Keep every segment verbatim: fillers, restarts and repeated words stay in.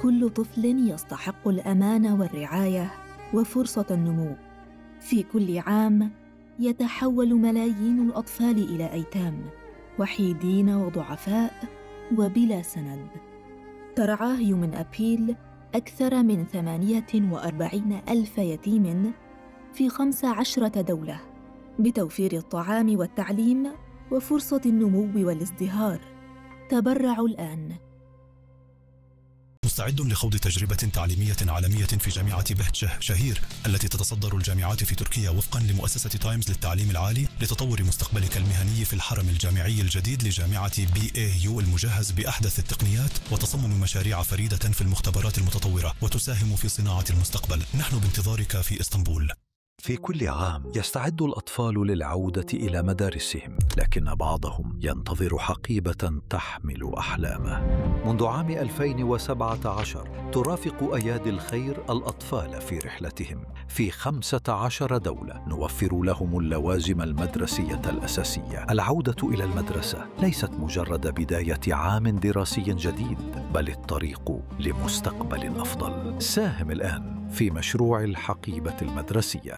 كل طفل يستحق الأمان والرعاية وفرصة النمو. في كل عام يتحول ملايين الأطفال إلى أيتام، وحيدين وضعفاء وبلا سند. ترعاه هيومن أبيل أكثر من ثمانية وأربعين ألف يتيم في خمس عشرة دولة بتوفير الطعام والتعليم وفرصة النمو والازدهار. تبرعوا الآن. مستعد لخوض تجربة تعليمية عالمية في جامعة بهجة شهير التي تتصدر الجامعات في تركيا وفقا لمؤسسة تايمز للتعليم العالي لتطور مستقبلك المهني في الحرم الجامعي الجديد لجامعة بي اي يو المجهز بأحدث التقنيات وتصمم مشاريع فريدة في المختبرات المتطورة وتساهم في صناعة المستقبل. نحن بانتظارك في اسطنبول. في كل عام يستعد الأطفال للعودة إلى مدارسهم، لكن بعضهم ينتظر حقيبة تحمل أحلامه. منذ عام ألفين وسبعة عشر ترافق أيادي الخير الأطفال في رحلتهم في خمسة عشر دولة، نوفر لهم اللوازم المدرسية الأساسية. العودة إلى المدرسة ليست مجرد بداية عام دراسي جديد، بل الطريق لمستقبل أفضل. ساهم الآن في مشروع الحقيبة المدرسية.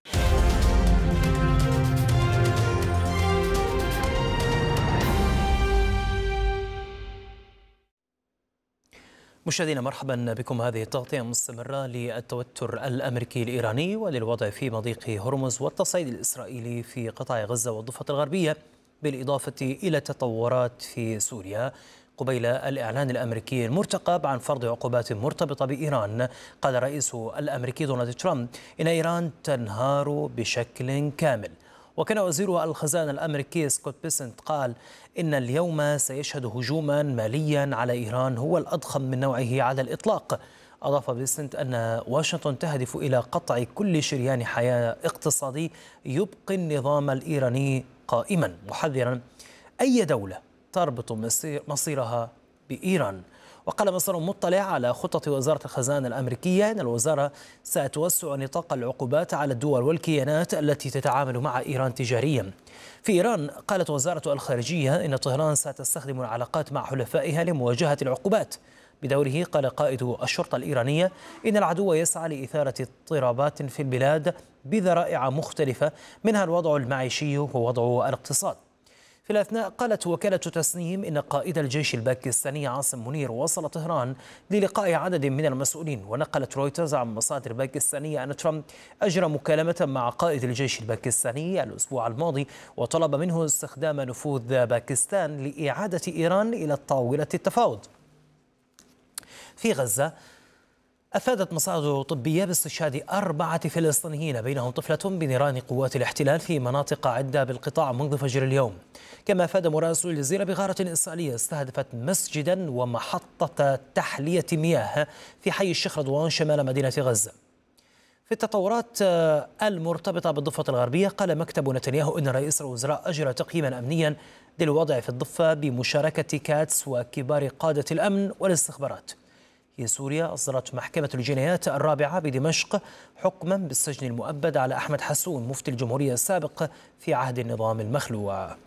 مشاهدينا مرحبا بكم. هذه التغطية مستمرة للتوتر الأمريكي الإيراني وللوضع في مضيق هرمز والتصعيد الإسرائيلي في قطاع غزة والضفة الغربية، بالإضافة إلى التطورات في سوريا. قبيل الإعلان الأمريكي المرتقب عن فرض عقوبات مرتبطة بإيران، قال الرئيس الأمريكي دونالد ترامب إن إيران تنهار بشكل كامل. وكان وزير الخزانة الأمريكي سكوت بيسنت قال إن اليوم سيشهد هجوما ماليا على إيران هو الأضخم من نوعه على الإطلاق. أضاف بيسنت أن واشنطن تهدف إلى قطع كل شريان حياة اقتصادي يبقي النظام الإيراني قائما، محذرا أي دولة تربط مصيرها بإيران. وقال مصدر مطلع على خطة وزارة الخزانة الأمريكية أن الوزارة ستوسع نطاق العقوبات على الدول والكيانات التي تتعامل مع إيران تجاريا. في إيران قالت وزارة الخارجية إن طهران ستستخدم العلاقات مع حلفائها لمواجهة العقوبات. بدوره قال قائد الشرطة الإيرانية إن العدو يسعى لإثارة اضطرابات في البلاد بذرائع مختلفة، منها الوضع المعيشي ووضع الاقتصاد. في الأثناء قالت وكالة تسنيم إن قائد الجيش الباكستاني عاصم منير وصل طهران للقاء عدد من المسؤولين. ونقلت رويترز عن مصادر باكستانية أن ترامب أجرى مكالمة مع قائد الجيش الباكستاني الأسبوع الماضي وطلب منه استخدام نفوذ باكستان لإعادة إيران إلى طاولة التفاوض. في غزة أفادت مصادر طبية باستشهاد أربعة فلسطينيين بينهم طفلة بنيران قوات الاحتلال في مناطق عدة بالقطاع منذ فجر اليوم. كما أفاد مراسل الجزيرة بغارة إسرائيلية استهدفت مسجدا ومحطة تحلية مياه في حي الشيخ رضوان شمال مدينة غزة. في التطورات المرتبطة بالضفة الغربية قال مكتب نتنياهو أن رئيس الوزراء أجرى تقييما أمنيا للوضع في الضفة بمشاركة كاتس وكبار قادة الأمن والاستخبارات. في سوريا أصدرت محكمة الجنايات الرابعة بدمشق حكما بالسجن المؤبد على أحمد حسون مفتي الجمهورية السابق في عهد النظام المخلوع.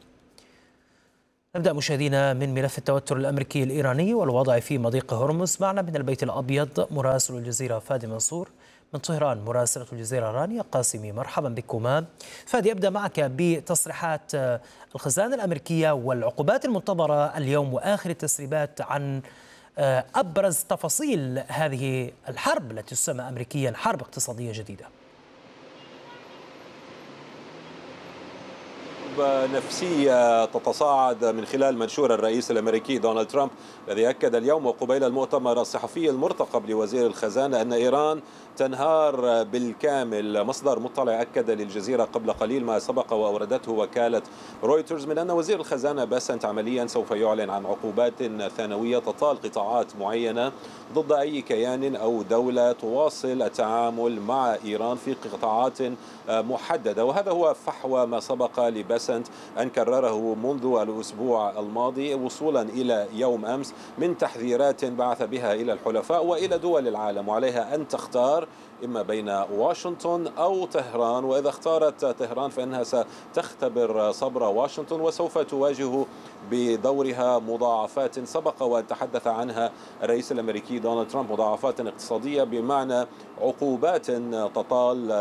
نبدأ مشاهدينا من ملف التوتر الأمريكي الإيراني والوضع في مضيق هرمز. معنا من البيت الأبيض مراسل الجزيرة فادي منصور، من طهران مراسلة الجزيرة رانيا قاسمي. مرحبا بكما. فادي، أبدأ معك بتصريحات الخزانة الأمريكية والعقوبات المنتظرة اليوم وآخر التسريبات عن أبرز تفاصيل هذه الحرب التي تسمى أمريكيا حرب اقتصادية جديدة. نفسية تتصاعد من خلال منشور الرئيس الأمريكي دونالد ترامب الذي أكد اليوم وقبيل المؤتمر الصحفي المرتقب لوزير الخزانة أن إيران تنهار بالكامل. مصدر مطلع أكد للجزيرة قبل قليل ما سبق وأوردته وكالة رويترز من أن وزير الخزانة بيسنت عمليا سوف يعلن عن عقوبات ثانوية تطال قطاعات معينة ضد أي كيان أو دولة تواصل التعامل مع إيران في قطاعات محددة. وهذا هو فحوى ما سبق لبيسنت بيسنت أن كرره منذ الأسبوع الماضي وصولا إلى يوم أمس من تحذيرات بعث بها إلى الحلفاء وإلى دول العالم، وعليها أن تختار إما بين واشنطن أو طهران، وإذا اختارت طهران فإنها ستختبر صبر واشنطن وسوف تواجه بدورها مضاعفات سبق وأن تحدث عنها الرئيس الأمريكي دونالد ترامب، مضاعفات اقتصادية بمعنى عقوبات تطال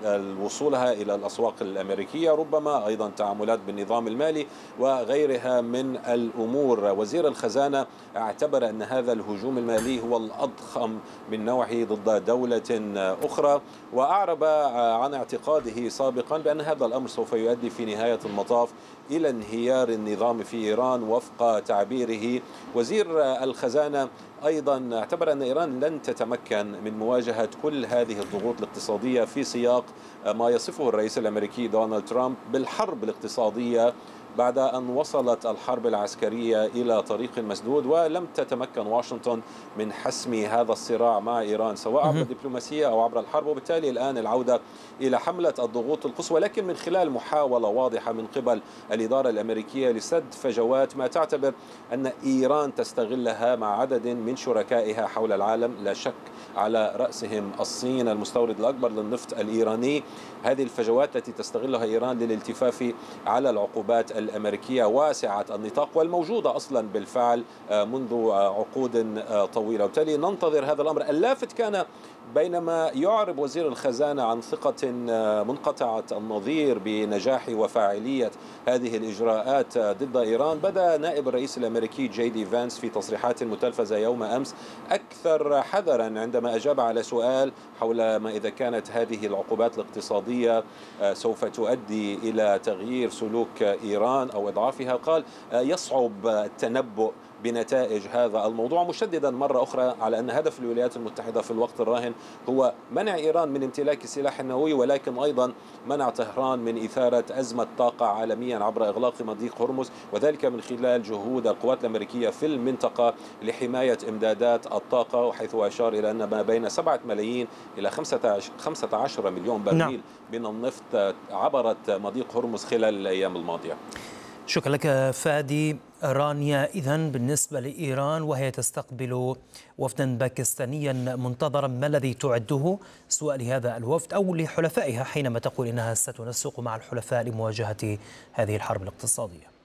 وصولها إلى الأسواق الأمريكية، ربما أيضا تعاملات بالنظام المالي وغيرها من الأمور. وزير الخزانة اعتبر أن هذا الهجوم المالي هو الأضخم من نوعه ضد دولة أخرى، وأعرب عن اعتقاده سابقا بأن هذا الأمر سوف يؤدي في نهاية المطاف إلى انهيار النظام في إيران وفق تعبيره. وزير الخزانة أيضا اعتبر أن إيران لن تتمكن من مواجهة كل هذه الضغوط الاقتصادية في سياق ما يصفه الرئيس الأمريكي دونالد ترامب بالحرب الاقتصادية بعد أن وصلت الحرب العسكرية إلى طريق مسدود، ولم تتمكن واشنطن من حسم هذا الصراع مع إيران سواء عبر الدبلوماسية أو عبر الحرب، وبالتالي الآن العودة إلى حملة الضغوط القصوى، لكن من خلال محاولة واضحة من قبل الإدارة الأمريكية لسد فجوات ما تعتبر أن إيران تستغلها مع عدد من شركائها حول العالم، لا شك على رأسهم الصين المستورد الأكبر للنفط الإيراني. هذه الفجوات التي تستغلها إيران للالتفاف على العقوبات الأمريكية واسعة النطاق والموجودة أصلا بالفعل منذ عقود طويلة، وبالتالي ننتظر هذا الأمر. اللافت كان بينما يعرب وزير الخزانة عن ثقة منقطعة النظير بنجاح وفاعلية هذه الإجراءات ضد إيران، بدأ نائب الرئيس الأمريكي جي دي فانس في تصريحات متلفزة يوم أمس أكثر حذرا عندما أجاب على سؤال حول ما إذا كانت هذه العقوبات الاقتصادية سوف تؤدي إلى تغيير سلوك إيران أو إضعافها. قال يصعب التنبؤ بنتائج هذا الموضوع، مشددا مرة أخرى على أن هدف الولايات المتحدة في الوقت الراهن هو منع إيران من امتلاك السلاح النووي، ولكن أيضا منع طهران من إثارة أزمة طاقة عالميا عبر إغلاق مضيق هرمز، وذلك من خلال جهود القوات الأمريكية في المنطقة لحماية إمدادات الطاقة، حيث أشار إلى أن ما بين سبعة ملايين إلى خمسة عشر مليون برميل من النفط عبرت مضيق هرمز خلال الأيام الماضية. شكرا لك فادي. رانيا، إذن بالنسبة لإيران وهي تستقبل وفدا باكستانيا منتظرا، ما الذي تعده سواء لهذا الوفد أو لحلفائها حينما تقول إنها ستنسق مع الحلفاء لمواجهة هذه الحرب الاقتصادية؟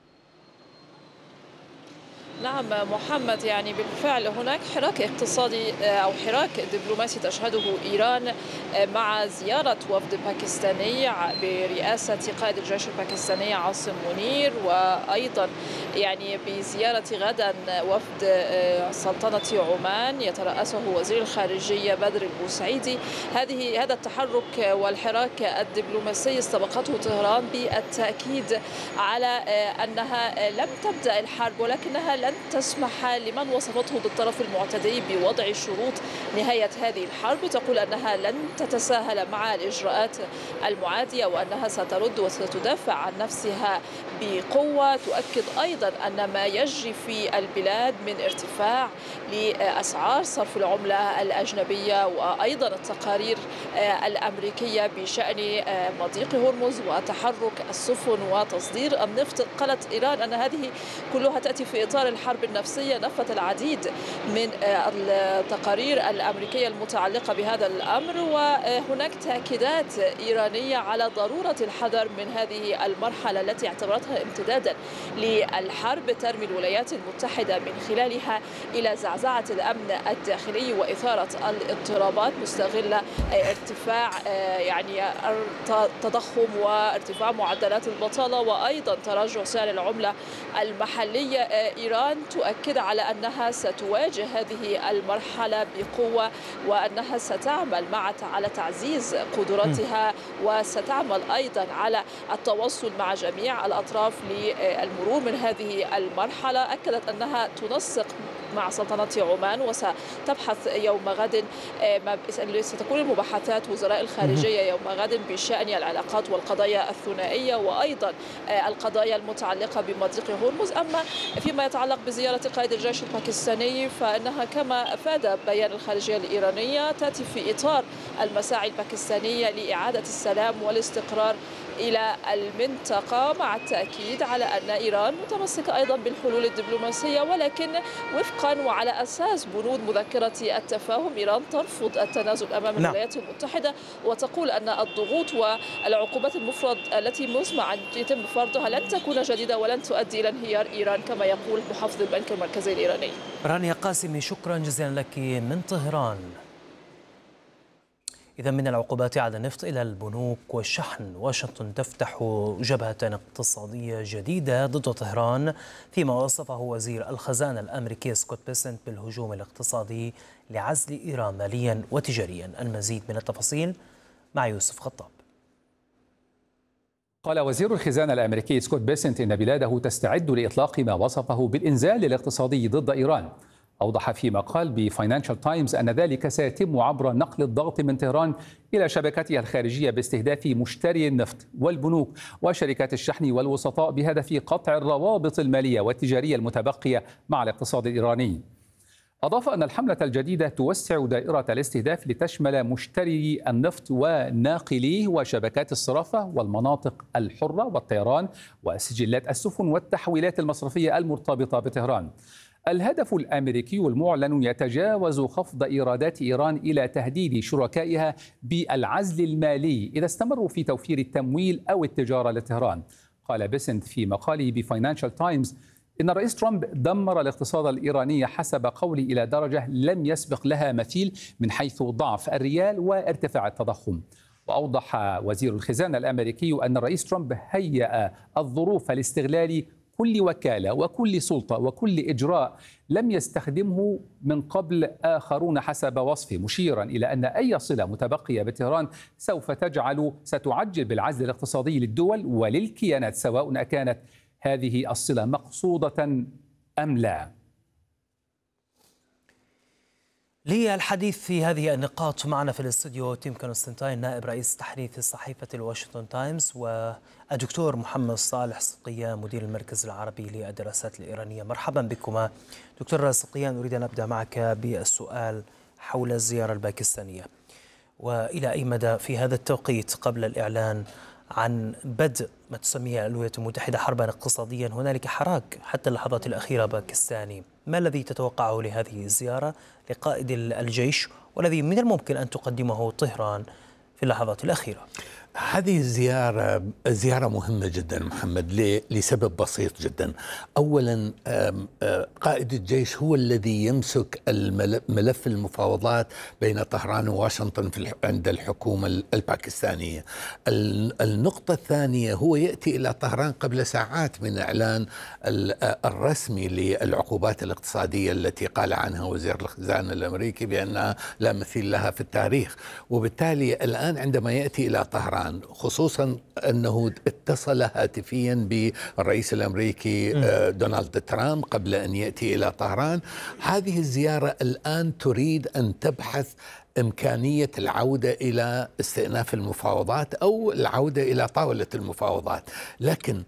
نعم محمد، يعني بالفعل هناك حراك اقتصادي أو حراك دبلوماسي تشهده إيران مع زيارة وفد باكستاني برئاسة قائد الجيش الباكستاني عاصم منير، وأيضا يعني بزيارة غدا وفد سلطنة عمان يترأسه وزير الخارجية بدر البوسعيدي. هذه هذا التحرك والحراك الدبلوماسي استبقته طهران بالتأكيد على أنها لم تبدأ الحرب، ولكنها لن تسمح لمن وصفته بالطرف المعتدي بوضع شروط نهاية هذه الحرب. تقول أنها لن تتساهل مع الإجراءات المعادية وأنها سترد وستدافع عن نفسها بقوة. تؤكد أيضا أن ما يجري في البلاد من ارتفاع لأسعار صرف العملة الأجنبية وأيضا التقارير الأمريكية بشأن مضيق هرمز وتحرك السفن وتصدير النفط، قالت إيران أن هذه كلها تأتي في إطار الحرب النفسية. نفت العديد من التقارير الأمريكية المتعلقة بهذا الأمر، وهناك تأكيدات إيرانية على ضرورة الحذر من هذه المرحلة التي اعتبرتها امتدادا للحرب، ترمي الولايات المتحدة من خلالها إلى زعزعة الأمن الداخلي وإثارة الاضطرابات، مستغلة ارتفاع يعني التضخم وارتفاع معدلات البطالة وأيضا تراجع سعر العملة المحلية. إيران تؤكد على أنها ستواجه هذه المرحلة بقوة وأنها ستعمل مع على تعزيز قدراتها وستعمل أيضا على التواصل مع جميع الأطراف للمرور من هذه المرحلة. أكدت أنها تنسق مع سلطنة عمان وستبحث يوم غد، ستكون المباحثات وزراء الخارجية يوم غد بشأن العلاقات والقضايا الثنائية وأيضا القضايا المتعلقة بمضيق هرمز. أما فيما يتعلق بزيارة قائد الجيش الباكستاني فإنها كما أفاد بيان الخارجية الإيرانية تأتي في إطار المساعي الباكستانية لإعادة السلام والاستقرار إلى المنطقة، مع التأكيد على أن إيران متمسكة أيضا بالحلول الدبلوماسية، ولكن وفقا وعلى أساس بنود مذكرة التفاهم إيران ترفض التنازل أمام نعم. الولايات المتحدة، وتقول أن الضغوط والعقوبات المفرط التي مزمع أن يتم فرضها لن تكون جديدة ولن تؤدي إلى انهيار إيران كما يقول محافظ البنك المركزي الإيراني. رانيا قاسمي، شكرا جزيلا لك من طهران. إذا من العقوبات على النفط إلى البنوك والشحن، واشنطن تفتح جبهة اقتصادية جديدة ضد طهران، فيما وصفه وزير الخزانة الأمريكي سكوت بيسنت بالهجوم الاقتصادي لعزل إيران ماليا وتجاريا. المزيد من التفاصيل مع يوسف خطاب. قال وزير الخزانة الأمريكي سكوت بيسنت إن بلاده تستعد لإطلاق ما وصفه بالإنزال الاقتصادي ضد إيران. أوضح في مقال بفاينانشال تايمز أن ذلك سيتم عبر نقل الضغط من طهران إلى شبكتها الخارجية باستهداف مشتري النفط والبنوك وشركات الشحن والوسطاء بهدف قطع الروابط المالية والتجارية المتبقية مع الاقتصاد الإيراني. أضاف أن الحملة الجديدة توسع دائرة الاستهداف لتشمل مشتري النفط وناقليه وشبكات الصرافة والمناطق الحرة والطيران وسجلات السفن والتحويلات المصرفية المرتبطة بطهران. الهدف الأمريكي المعلن يتجاوز خفض إيرادات إيران إلى تهديد شركائها بالعزل المالي إذا استمروا في توفير التمويل أو التجارة لطهران. قال بيسنت في مقاله بفاينانشال تايمز إن الرئيس ترامب دمر الاقتصاد الإيراني حسب قولي إلى درجة لم يسبق لها مثيل من حيث ضعف الريال وارتفاع التضخم. وأوضح وزير الخزانة الأمريكي أن الرئيس ترامب هيأ الظروف لاستغلال كل وكالة وكل سلطة وكل إجراء لم يستخدمه من قبل آخرون حسب وصفه، مشيرا إلى أن أي صلة متبقية بطهران سوف تجعل ستعجل بالعزل الاقتصادي للدول وللكيانات سواء كانت هذه الصلة مقصودة أم لا. للحديث في هذه النقاط معنا في الاستوديو تيم كونستانتين نائب رئيس تحرير صحيفة الواشنطن تايمز، والدكتور محمد صالح سقيان مدير المركز العربي للدراسات الإيرانية. مرحبا بكما. دكتور سقيان، أريد أن أبدأ معك بالسؤال حول الزيارة الباكستانية، وإلى أي مدى في هذا التوقيت قبل الإعلان عن بدء ما تسميه الولايات المتحدة حربا اقتصاديا هنالك حراك حتى اللحظات الأخيرة باكستاني، ما الذي تتوقعه لهذه الزيارة لقائد الجيش والذي من الممكن أن تقدمه طهران في اللحظات الأخيرة؟ هذه الزيارة زيارة مهمة جدا محمد لسبب بسيط جدا. أولا قائد الجيش هو الذي يمسك ملف المفاوضات بين طهران وواشنطن في عند الحكومة الباكستانية. النقطة الثانية هو يأتي إلى طهران قبل ساعات من إعلان الرسمي للعقوبات الاقتصادية التي قال عنها وزير الخزانة الأمريكي بأنها لا مثيل لها في التاريخ. وبالتالي الآن عندما يأتي إلى طهران، خصوصا أنه اتصل هاتفيا بالرئيس الأمريكي دونالد ترامب قبل أن يأتي إلى طهران، هذه الزيارة الآن تريد أن تبحث إمكانية العودة إلى استئناف المفاوضات أو العودة إلى طاولة المفاوضات. لكن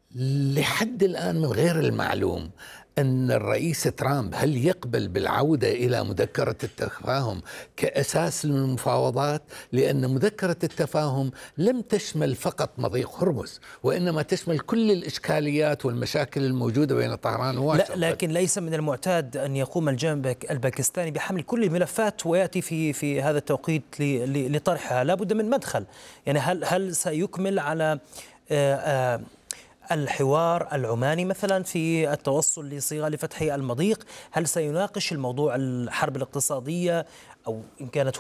لحد الآن من غير المعلوم أن الرئيس ترامب هل يقبل بالعودة إلى مذكرة التفاهم كأساس للمفاوضات، لأن مذكرة التفاهم لم تشمل فقط مضيق هرمز وإنما تشمل كل الإشكاليات والمشاكل الموجودة بين طهران وواشنطن. لا، لكن ليس من المعتاد أن يقوم الجانب الباكستاني بحمل كل الملفات ويأتي في في هذا التوقيت لطرحها، لا بد من مدخل. يعني هل هل سيكمل على آآ آآ الحوار العماني مثلا في التوصل لصيغة لفتح المضيق؟ هل سيناقش الموضوع الحرب الاقتصادية أو إن كانت